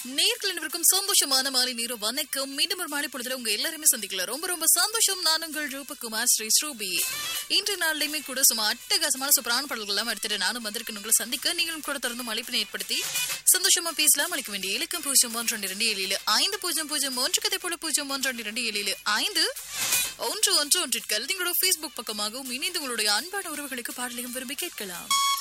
நேர்கள் அனைவருக்கும் சந்தோஷமான மாலை நேரம் வணக்கம். மீண்டும் ஒரு மாலை பொழுதுல உங்க எல்லாருமே சந்திக்கலாம். ரொம்ப ரொம்ப சந்தோஷம். நான் உங்கள் ரூபகுமார் ஸ்ரீ ஸ்ரூபி. இன்று நாளிலுமே கூட சும்மா அட்டகாசமான சூப்பரான பாடல்கள் எல்லாம் எடுத்துட்டு நானும் வந்திருக்கேன் உங்களை சந்திக்க. நீங்களும் கூட தொடர்ந்து அழைப்பினை ஏற்படுத்தி சந்தோஷமா பேசலாம். அளிக்க வேண்டிய இலக்கம் 01122500 கதை போல 01122500 உங்களோட Facebook பக்கமாகவும் இணைந்து உங்களுடைய அன்பான உறவுகளுக்கு பாடலையும் விரும்பி கேட்கலாம்.